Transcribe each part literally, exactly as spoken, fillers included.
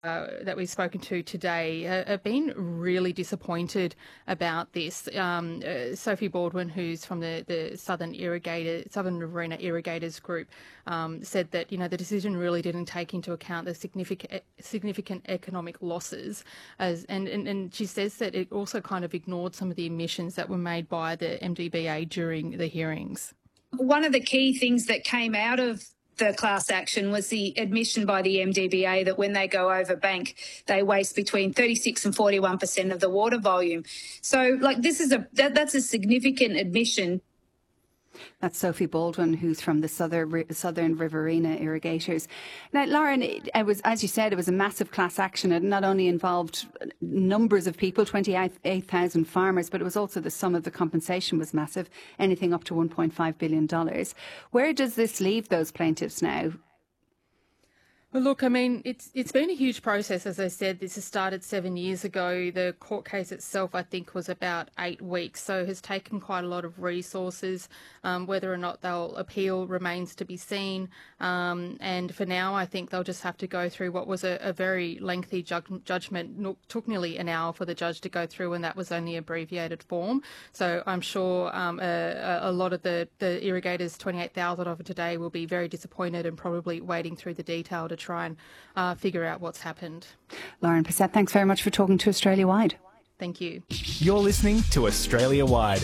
Uh, that we've spoken to today uh, have been really disappointed about this. Um, uh, Sophie Baldwin, who's from the, the Southern Irrigator, Southern Riverina Irrigators Group, um, said that, you know, the decision really didn't take into account the significant significant economic losses, as and, and, and she says that it also kind of ignored some of the admissions that were made by the M D B A during the hearings. One of the key things that came out of the class action was the admission by the M D B A that when they go over bank, they waste between thirty-six and forty-one percent of the water volume. So, like, this is a that, that's a significant admission. That's Sophie Baldwin, who's from the Southern, Southern Riverina Irrigators. Now, Lauren, it, it was, as you said, it was a massive class action. It not only involved numbers of people, twenty-eight thousand farmers, but it was also the sum of the compensation was massive, anything up to one point five billion dollars. Where does this leave those plaintiffs now? Well, look, I mean, it's it's been a huge process. As I said, this has started seven years ago. The court case itself, I think, was about eight weeks, so has taken quite a lot of resources. Um, whether or not they'll appeal remains to be seen. Um, and for now, I think they'll just have to go through what was a, a very lengthy ju- judgment. It took nearly an hour for the judge to go through, and that was only abbreviated form. So I'm sure um, a, a lot of the, the irrigators, twenty-eight thousand of it today, will be very disappointed and probably wading through the detail to try and uh, figure out what's happened. Lauren Passette, thanks very much for talking to Australia Wide. Thank you. You're listening to Australia Wide.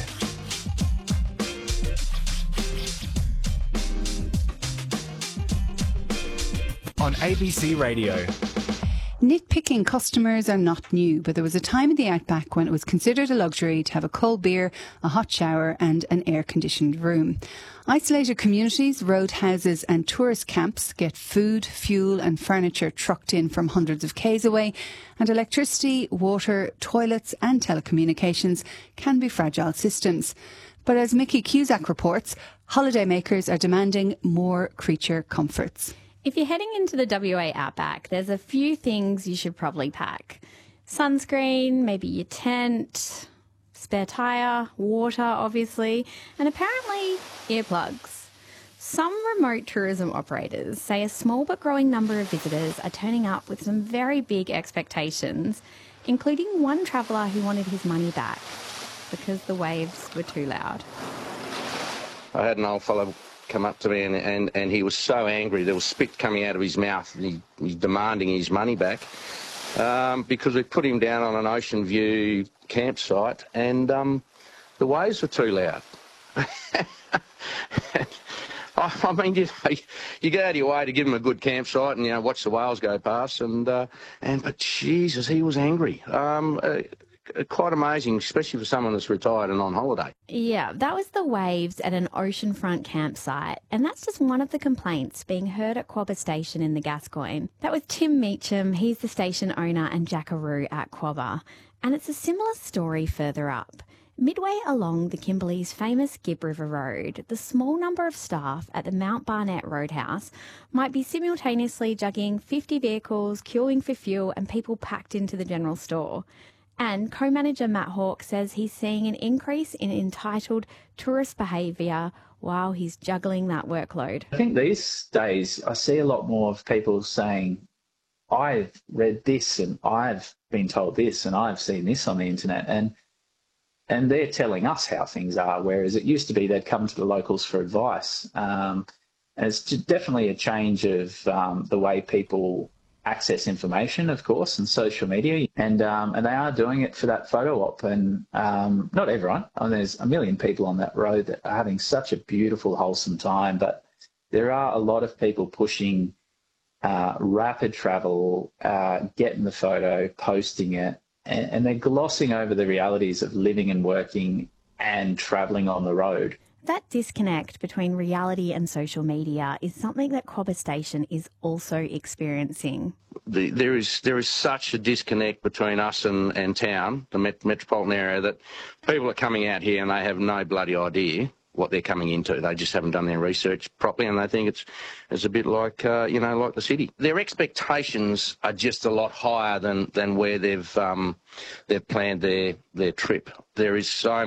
On A B C Radio. Nitpicking customers are not new, but there was a time in the outback when it was considered a luxury to have a cold beer, a hot shower and an air-conditioned room. Isolated communities, roadhouses and tourist camps get food, fuel and furniture trucked in from hundreds of k's away, and electricity, water, toilets and telecommunications can be fragile systems. But as Mickey Cusack reports, holidaymakers are demanding more creature comforts. If you're heading into the W A Outback, there's a few things you should probably pack. Sunscreen, maybe your tent, spare tyre, water, obviously, and apparently earplugs. Some remote tourism operators say a small but growing number of visitors are turning up with some very big expectations, including one traveller who wanted his money back because the waves were too loud. I had an old fellow come up to me and, and, and he was so angry. There was spit coming out of his mouth and he, he's demanding his money back um, because we put him down on an ocean view campsite and um, the waves were too loud. I mean, you, you go out of your way to give him a good campsite and, you know, watch the whales go past and, uh, and but Jesus, he was angry. Um, uh, Quite amazing, especially for someone that's retired and on holiday. Yeah, that was the waves at an oceanfront campsite, and that's just one of the complaints being heard at Quobba Station in the Gascoyne. That was Tim Meacham, he's the station owner and jackaroo at Quobba, and it's a similar story further up. Midway along the Kimberley's famous Gibb River Road, the small number of staff at the Mount Barnett Roadhouse might be simultaneously juggling fifty vehicles, queuing for fuel and people packed into the general store. And co-manager Matt Hawke says he's seeing an increase in entitled tourist behaviour while he's juggling that workload. I think these days I see a lot more of people saying, I've read this and I've been told this and I've seen this on the internet, and and they're telling us how things are, whereas it used to be they'd come to the locals for advice. Um, and it's definitely a change of um, the way people access information, of course, and social media, and um, and they are doing it for that photo op. And um, not everyone. I mean, there's a million people on that road that are having such a beautiful, wholesome time, but there are a lot of people pushing uh, rapid travel, uh, getting the photo, posting it, and, and they're glossing over the realities of living and working and travelling on the road. That disconnect between reality and social media is something that Quobba Station is also experiencing. The, there is there is such a disconnect between us and, and town, the met, metropolitan area, that people are coming out here and they have no bloody idea what they're coming into. They just haven't done their research properly, and they think it's it's a bit like uh, you know like the city. Their expectations are just a lot higher than than where they've um, they've planned their their trip. There is so much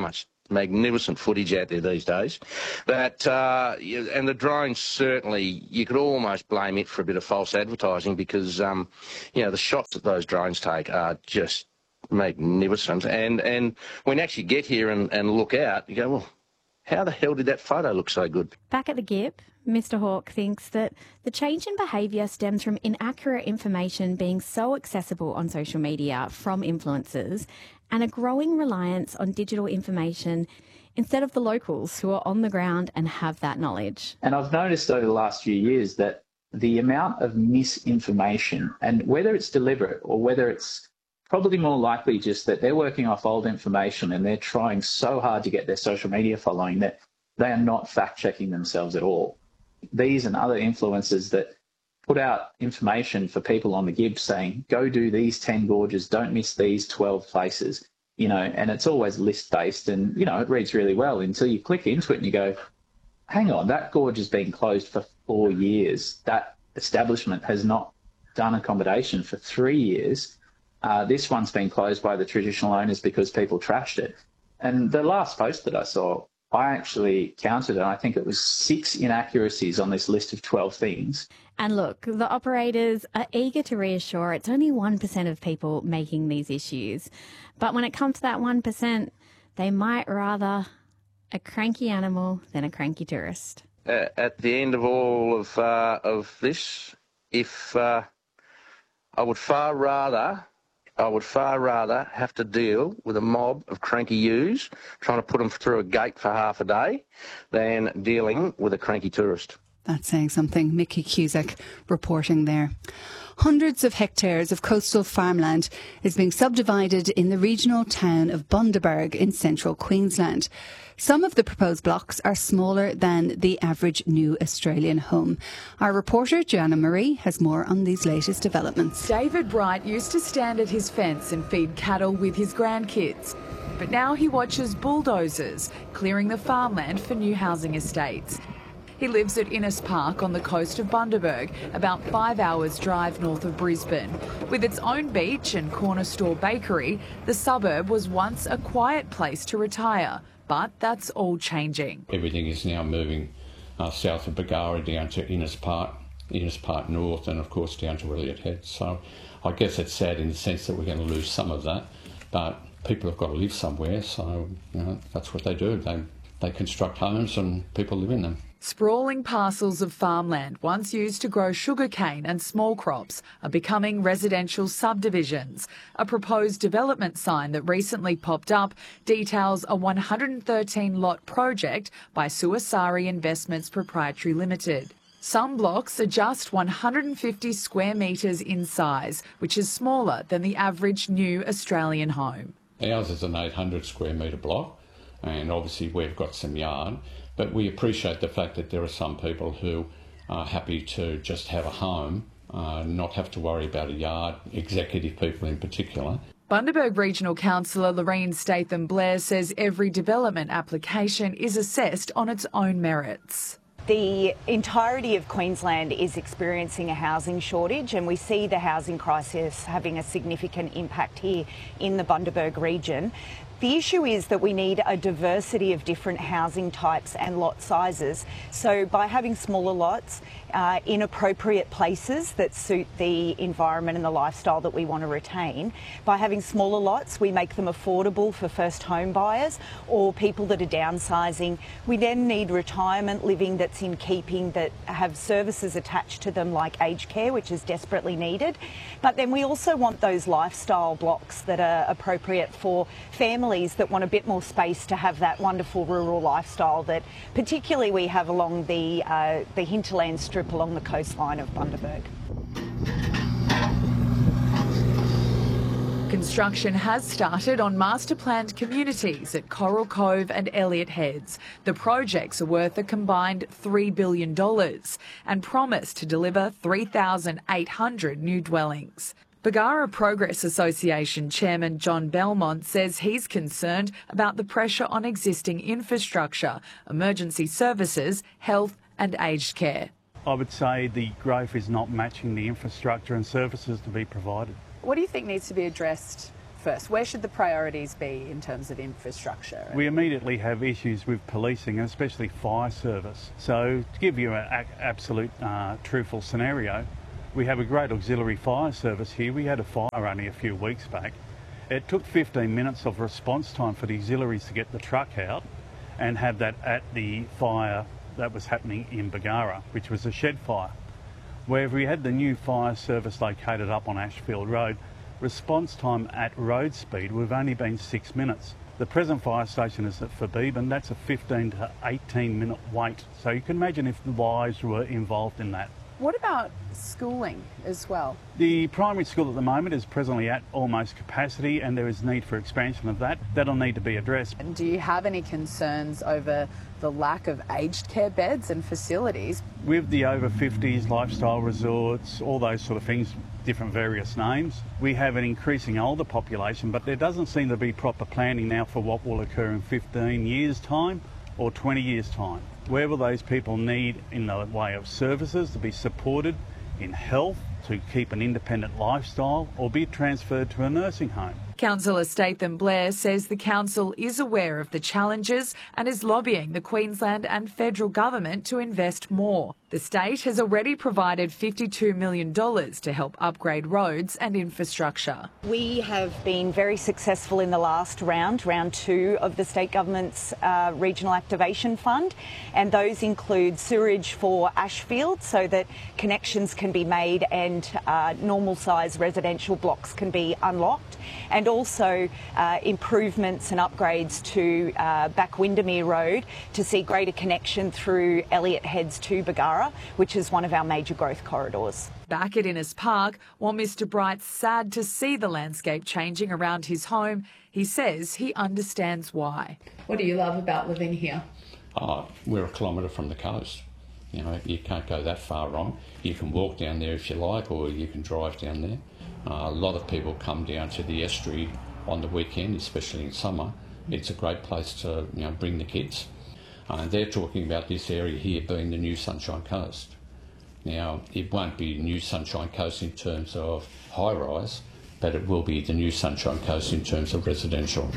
magnificent footage out there these days. That uh, and the drones, certainly, you could almost blame it for a bit of false advertising because, um, you know, the shots that those drones take are just magnificent. And, and when you actually get here and, and look out, you go, well, how the hell did that photo look so good? Back at the G I P, Mister Hawke thinks that the change in behaviour stems from inaccurate information being so accessible on social media from influencers and a growing reliance on digital information instead of the locals who are on the ground and have that knowledge. And I've noticed over the last few years that the amount of misinformation, and whether it's deliberate or whether it's probably more likely just that they're working off old information and they're trying so hard to get their social media following that they are not fact-checking themselves at all. These and other influencers that put out information for people on the G I B saying, go do these ten gorges, don't miss these twelve places, you know, and it's always list-based and, you know, it reads really well until you click into it and you go, hang on, that gorge has been closed for four years. That establishment has not done accommodation for three years. Uh, this one's been closed by the traditional owners because people trashed it. And the last post that I saw, I actually counted, and I think it was six inaccuracies on this list of twelve things. And look, the operators are eager to reassure it's only one percent of people making these issues. But when it comes to that one percent, they might rather a cranky animal than a cranky tourist. Uh, at the end of all of, uh, of this, if uh, I would far rather... I would far rather have to deal with a mob of cranky yous trying to put them through a gate for half a day than dealing with a cranky tourist. That's saying something. Mickey Cusack reporting there. Hundreds of hectares of coastal farmland is being subdivided in the regional town of Bundaberg in central Queensland. Some of the proposed blocks are smaller than the average new Australian home. Our reporter, Joanna Marie, has more on these latest developments. David Bright used to stand at his fence and feed cattle with his grandkids. But now he watches bulldozers clearing the farmland for new housing estates. He lives at Innes Park on the coast of Bundaberg, about five hours drive north of Brisbane. With its own beach and corner store bakery, the suburb was once a quiet place to retire. But that's all changing. Everything is now moving uh, south of Bargara down to Innes Park, Innes Park North, and of course down to Elliott Head. So I guess it's sad in the sense that we're going to lose some of that, but people have got to live somewhere, so you know, that's what they do. They, they construct homes and people live in them. Sprawling parcels of farmland once used to grow sugarcane and small crops are becoming residential subdivisions. A proposed development sign that recently popped up details a one hundred thirteen lot project by Suasari Investments Proprietary Limited. Some blocks are just one hundred fifty square metres in size, which is smaller than the average new Australian home. Ours is an eight hundred square metre block, and obviously we've got some yard. But we appreciate the fact that there are some people who are happy to just have a home, uh, not have to worry about a yard, executive people in particular. Bundaberg Regional Councillor Loreen Statham Blair says every development application is assessed on its own merits. The entirety of Queensland is experiencing a housing shortage, and we see the housing crisis having a significant impact here in the Bundaberg region. The issue is that we need a diversity of different housing types and lot sizes. So by having smaller lots uh, in appropriate places that suit the environment and the lifestyle that we want to retain, by having smaller lots, we make them affordable for first home buyers or people that are downsizing. We then need retirement living that's in keeping, that have services attached to them like aged care, which is desperately needed. But then we also want those lifestyle blocks that are appropriate for families that want a bit more space to have that wonderful rural lifestyle that particularly we have along the, uh, the hinterland strip along the coastline of Bundaberg. Construction has started on master-planned communities at Coral Cove and Elliott Heads. The projects are worth a combined three billion dollars and promise to deliver three thousand eight hundred new dwellings. Bargara Progress Association Chairman John Belmont says he's concerned about the pressure on existing infrastructure, emergency services, health and aged care. I would say the growth is not matching the infrastructure and services to be provided. What do you think needs to be addressed first? Where should the priorities be in terms of infrastructure? We immediately have issues with policing, and especially fire service. So to give you an absolute uh, truthful scenario, we have a great auxiliary fire service here. We had a fire only a few weeks back. It took fifteen minutes of response time for the auxiliaries to get the truck out and have that at the fire that was happening in Bargara, which was a shed fire. Where if we had the new fire service located up on Ashfield Road, response time at road speed would have only been six minutes. The present fire station is at Fabeben, that's a fifteen to eighteen minute wait. So you can imagine if the lives were involved in that. What about schooling as well? The primary school at the moment is presently at almost capacity, and there is need for expansion of that. That'll need to be addressed. And do you have any concerns over the lack of aged care beds and facilities? With the over fifties, lifestyle resorts, all those sort of things, different various names, we have an increasing older population, but there doesn't seem to be proper planning now for what will occur in fifteen years' time or twenty years' time. Where will those people need in the way of services to be supported in health, to keep an independent lifestyle, or be transferred to a nursing home? Councillor Statham Blair says the council is aware of the challenges and is lobbying the Queensland and federal government to invest more. The state has already provided fifty-two million dollars to help upgrade roads and infrastructure. We have been very successful in the last round, round two of the state government's uh, Regional Activation Fund, and those include sewerage for Ashfield so that connections can be made and uh, normal size residential blocks can be unlocked, and also uh, improvements and upgrades to uh, Back Windermere Road to see greater connection through Elliott Heads to Bargara, which is one of our major growth corridors. Back at Innes Park, while Mister Bright's sad to see the landscape changing around his home, he says he understands why. What do you love about living here? Oh, we're a kilometre from the coast. You know, you can't go that far wrong. You can walk down there if you like, or you can drive down there. Uh, a lot of people come down to the estuary on the weekend, especially in summer. It's a great place to, you know, bring the kids. Uh, they're talking about this area here being the new Sunshine Coast. Now, it won't be new Sunshine Coast in terms of high-rise, but it will be the new Sunshine Coast in terms of residential.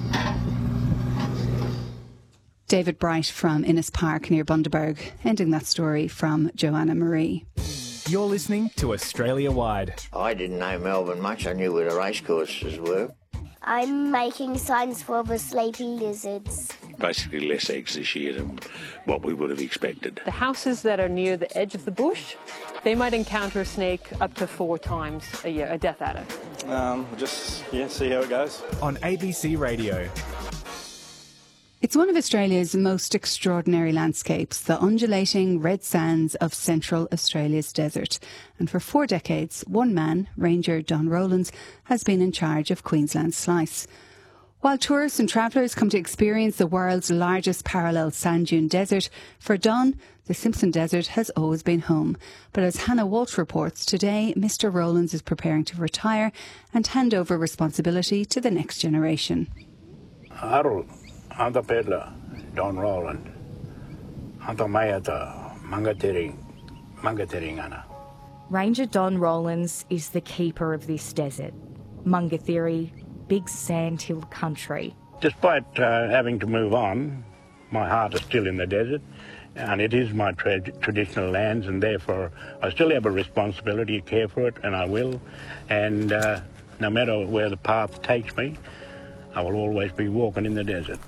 David Bright from Innes Park near Bundaberg, ending that story from Joanna Marie. You're listening to Australia Wide. I didn't know Melbourne much. I knew where the racecourses were. I'm making signs for the sleepy lizards. Basically less eggs this year than what we would have expected. The houses that are near the edge of the bush, they might encounter a snake up to four times a year, a death adder. Um, just, yeah, see how it goes. On A B C Radio. It's one of Australia's most extraordinary landscapes, the undulating red sands of central Australia's desert. And for four decades, one man, Ranger Don Rowlands, has been in charge of Queensland's slice. While tourists and travellers come to experience the world's largest parallel sand dune desert, for Don, the Simpson Desert has always been home. But as Hannah Walsh reports, today Mister Rowlands is preparing to retire and hand over responsibility to the next generation. Harold. Anta Pedla, Don Rowland, Anta Mayata, Mangatering, Mangateringana. Ranger Don Rowlands is the keeper of this desert. Mungathiri, big sandhill country. Despite uh, having to move on, my heart is still in the desert, and it is my tra- traditional lands, and therefore I still have a responsibility to care for it, and I will. And uh, no matter where the path takes me, I will always be walking in the desert.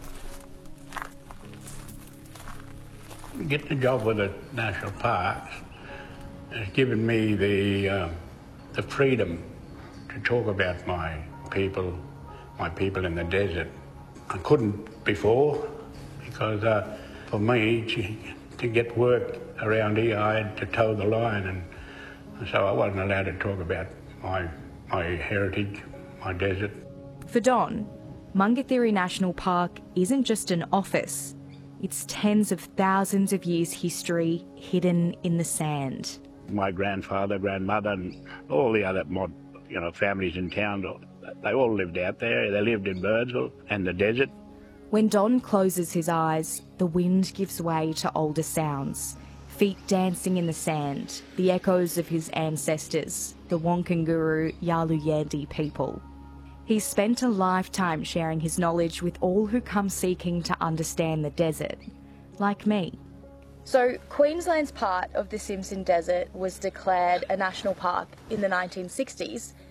Getting a job with the national parks has given me the uh, the freedom to talk about my people, my people in the desert. I couldn't before because uh, for me to, to get work around here I had to toe the line, and so I wasn't allowed to talk about my my heritage, my desert. For Don, Mungathiri National Park isn't just an office. It's tens of thousands of years' history hidden in the sand. My grandfather, grandmother, and all the other mod, you know, families in town, they all lived out there. They lived in Birdsville and the desert. When Don closes his eyes, the wind gives way to older sounds. Feet dancing in the sand, the echoes of his ancestors, the Wonkanguru Yalu Yandi people. He's spent a lifetime sharing his knowledge with all who come seeking to understand the desert, like me. So Queensland's part of the Simpson Desert was declared a national park in the nineteen sixties,